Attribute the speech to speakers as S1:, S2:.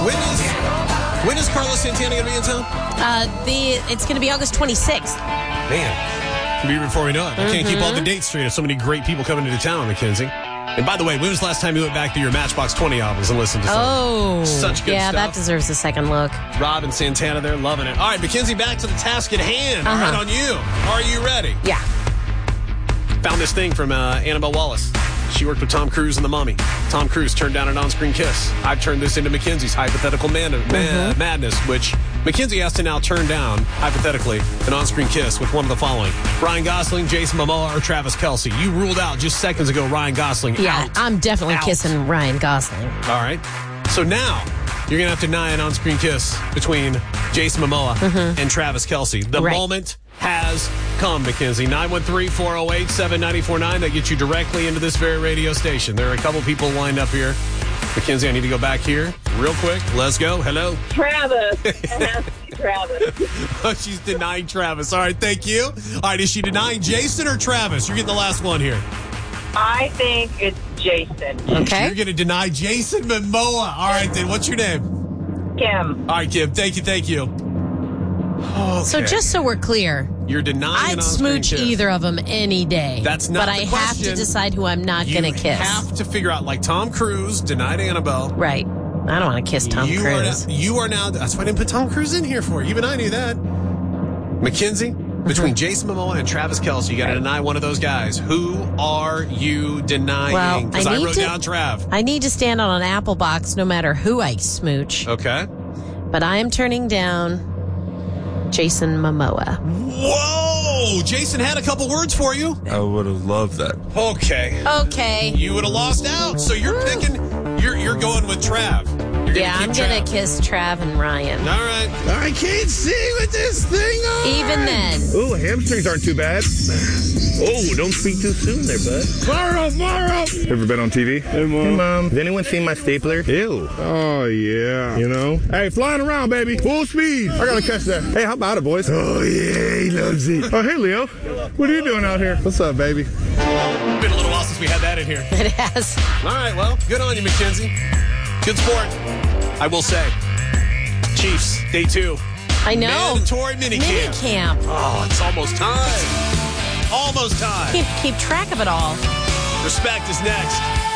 S1: When is Carlos Santana going to be in town?
S2: It's going to be August 26th.
S1: Man, it'll be before we know it. I can't keep all the dates straight. There's so many great people coming into town, Mackenzie. And by the way, when was the last time you went back to your Matchbox 20 albums and listened to such good stuff?
S2: Yeah, that deserves a second look.
S1: Rob and Santana, they're loving it. All right, Mackenzie, back to the task at hand. All right, on you. Are you ready?
S2: Yeah.
S1: Found this thing from Annabelle Wallace. She worked with Tom Cruise and The Mummy. Tom Cruise turned down an on-screen kiss. I've turned this into Mackenzie's hypothetical madness, which Mackenzie has to now turn down, hypothetically, an on-screen kiss with one of the following. Ryan Gosling, Jason Momoa, or Travis Kelce. You ruled out just seconds ago Ryan Gosling.
S2: Yeah, I'm definitely kissing Ryan Gosling.
S1: All right. So now you're going to have to deny an on-screen kiss between Jason Momoa and Travis Kelce. The moment has come, Mackenzie. 913-408-7949. That gets you directly into this very radio station. There are a couple people lined up here. Mackenzie, I need to go back here real quick. Let's go. Hello.
S3: Travis. It has to be Travis.
S1: Oh, she's denying Travis. All right, thank you. All right, is she denying Jason or Travis? You're getting the last one here.
S3: I think it's Jason.
S2: Okay.
S1: You're going to deny Jason Momoa. All right, then. What's your name?
S3: Kim.
S1: All right, Kim. Thank you. Okay.
S2: So just so we're clear,
S1: you're denying
S2: I'd smooch either of them any day.
S1: That's not
S2: But
S1: the
S2: I
S1: question.
S2: have to decide who I'm not going to kiss.
S1: You have to figure out, like Tom Cruise denied Annabelle.
S2: Right. I don't want to kiss Tom Cruise.
S1: You are now, that's why I didn't put Tom Cruise in here for. Even I knew that. Mackenzie, between Jason Momoa and Travis Kelce, you got to deny one of those guys. Who are you denying? Because I wrote down Trav.
S2: I need to stand on an apple box no matter who I smooch.
S1: Okay.
S2: But I am turning down Jason Momoa.
S1: Whoa! Jason had a couple words for you.
S4: I would have loved that.
S2: Okay.
S1: You would have lost out. So you're picking, you're going with Trav.
S2: I'm going to kiss Trav and Ryan.
S1: All right.
S4: I can't see with this thing on.
S2: Even then.
S4: Ooh, hamstrings aren't too bad. Oh, don't speak too soon there, bud. Tomorrow. Ever been on TV? Hey, Mom. Hey, Mom. Has anyone seen my stapler? Ew. Oh, yeah. You know? Hey, flying around, baby. Full speed. I gotta catch that. Hey, how about it, boys? Oh, yeah, he loves it. Oh, hey, Leo. What are you doing out here? What's up, baby?
S1: Been a little while since we had that in here.
S2: It has.
S1: All right, well, good on you, Mackenzie. Good sport. I will say. Chiefs, day 2.
S2: I know.
S1: Mandatory minicamp. Oh, it's almost time. Almost time.
S2: Keep track of it all.
S1: Respect is next.